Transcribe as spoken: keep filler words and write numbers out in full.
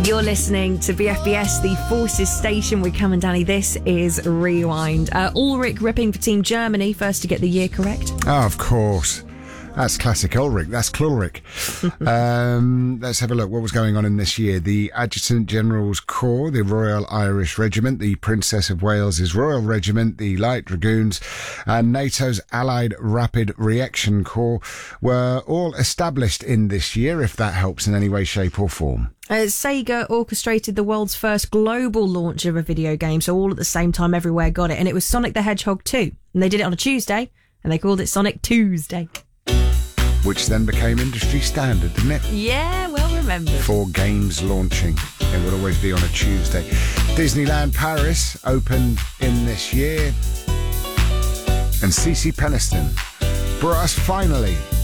You're listening to B F B S, the Forces station. We're coming, Danny. This is Rewind. Uh, Ulrich ripping for Team Germany, first to get the year correct. Oh, of course. That's classic Ulrich. That's Klulrich. um, let's have a look. What was going on in this year? The Adjutant General's Corps, the Royal Irish Regiment, the Princess of Wales's Royal Regiment, the Light Dragoons, and NATO's Allied Rapid Reaction Corps were all established in this year, if that helps in any way, shape or form. Uh, Sega orchestrated the world's first global launch of a video game, so all at the same time everywhere got it, and it was Sonic the Hedgehog two. And they did it on a Tuesday, and they called it Sonic Tuesday. Which then became industry standard, didn't it? Yeah, well remembered. For games launching. It would always be on a Tuesday. Disneyland Paris opened in this year. And CeCe Peniston brought us finally